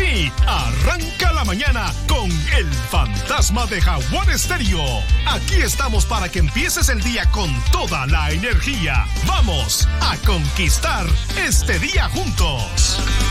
Sí, arranca la mañana con el fantasma de Jaguar Estéreo. Aquí estamos para que empieces el día con toda la energía. Vamos a conquistar este día juntos.